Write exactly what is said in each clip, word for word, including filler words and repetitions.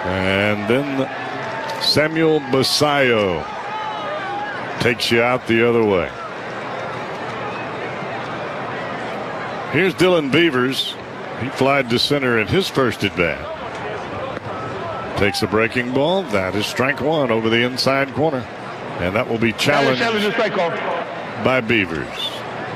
And then Samuel Basayo takes you out the other way. Here's Dylan Beavers. He flied to center in his first at bat. Takes a breaking ball. That is strike one over the inside corner. And that will be challenged by Beavers.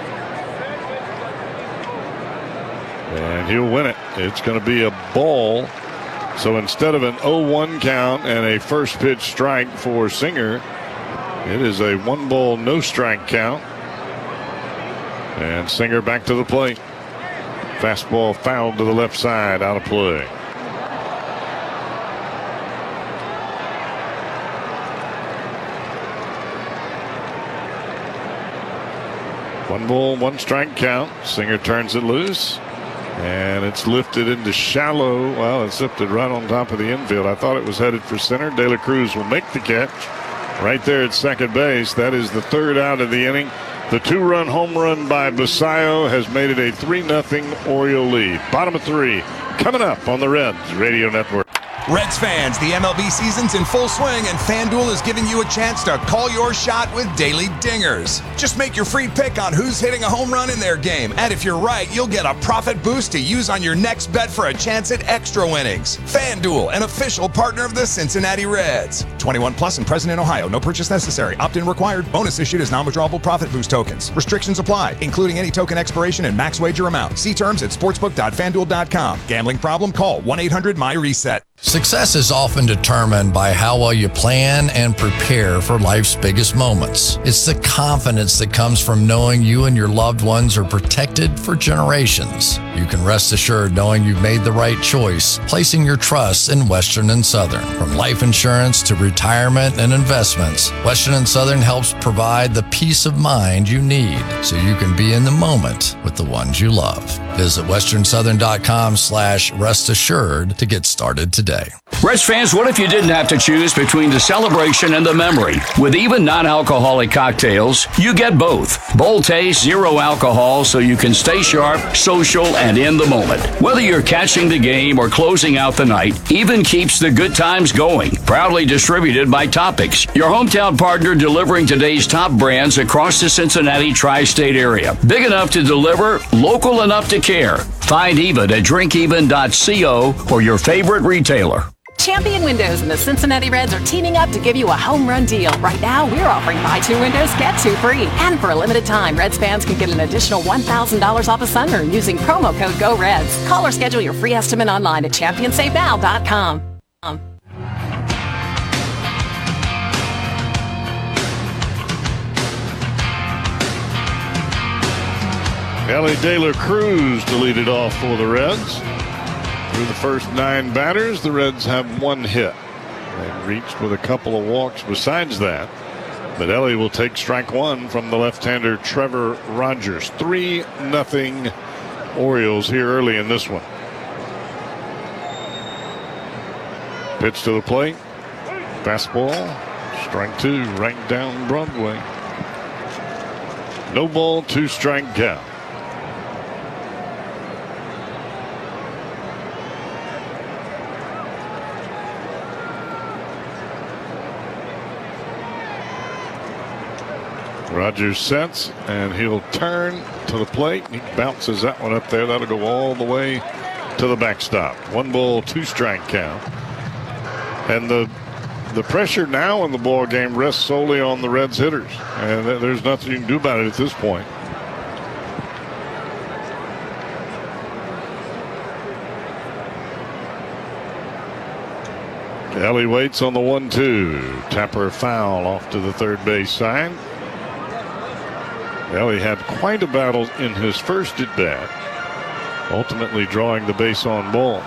And he'll win it. It's going to be a ball. So instead of an oh one count and a first pitch strike for Singer, it is a one ball, no strike count. And Singer back to the plate. Fastball fouled to the left side, out of play. One ball, one strike count. Singer turns it loose. And it's lifted into shallow. Well, it's lifted right on top of the infield. I thought it was headed for center. De La Cruz will make the catch right there at second base. That is the third out of the inning. The two-run home run by Basayo has made it a three nothing Oriole lead. Bottom of three coming up on the Reds Radio Network. Reds fans, the M L B season's in full swing, and FanDuel is giving you a chance to call your shot with daily dingers. Just make your free pick on who's hitting a home run in their game, and if you're right, you'll get a profit boost to use on your next bet for a chance at extra winnings. FanDuel, an official partner of the Cincinnati Reds. twenty-one plus and present in Ohio. No purchase necessary. Opt-in required. Bonus issued as non-withdrawable profit boost tokens. Restrictions apply, including any token expiration and max wager amount. See terms at sportsbook dot fan duel dot com. Gambling problem? Call one eight hundred my reset. Success is often determined by how well you plan and prepare for life's biggest moments. It's the confidence that comes from knowing you and your loved ones are protected for generations. You can rest assured knowing you've made the right choice, placing your trust in Western and Southern. From life insurance to retirement and investments, Western and Southern helps provide the peace of mind you need so you can be in the moment with the ones you love. Visit western southern dot com slash rest assured to get started today. Reds fans, what if you didn't have to choose between the celebration and the memory? With even non-alcoholic cocktails, you get both. Bold taste, zero alcohol, so you can stay sharp, social, and in the moment. Whether you're catching the game or closing out the night, Even keeps the good times going. Proudly distributed by Topics, your hometown partner delivering today's top brands across the Cincinnati tri-state area. Big enough to deliver, local enough to care. Find Even at drink even dot co or your favorite retailer. Champion Windows and the Cincinnati Reds are teaming up to give you a home run deal. Right now, we're offering buy two windows, get two free. And for a limited time, Reds fans can get an additional one thousand dollars off a sunroom using promo code GOREDS. Call or schedule your free estimate online at champion save now dot com. Elly De La Cruz to lead it off for the Reds. Through the first nine batters, the Reds have one hit. They've reached with a couple of walks besides that. But Elly will take strike one from the left-hander Trevor Rogers. three nothing Orioles here early in this one. Pitch to the plate. Fastball. Strike two right down Broadway. No ball, two strike count. Rogers sets, and he'll turn to the plate. He bounces that one up there. That'll go all the way to the backstop. One ball, two strike count. And the the pressure now in the ball game rests solely on the Reds hitters, and there's nothing you can do about it at this point. Elly waits on the one two. Tapper foul off to the third base side. Elly had quite a battle in his first at bat, ultimately drawing the base on balls.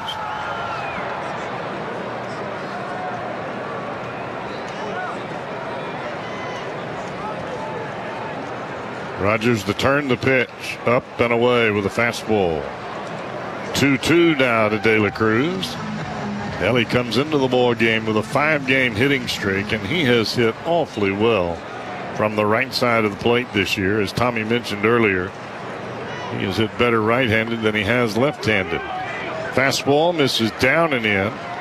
Rogers to turn the pitch, up and away with a fastball. two two now to De La Cruz. Elly comes into the ball game with a five-game hitting streak, and he has hit awfully well from the right side of the plate this year. As Tommy mentioned earlier, he has hit better right-handed than he has left-handed. Fastball misses down and in.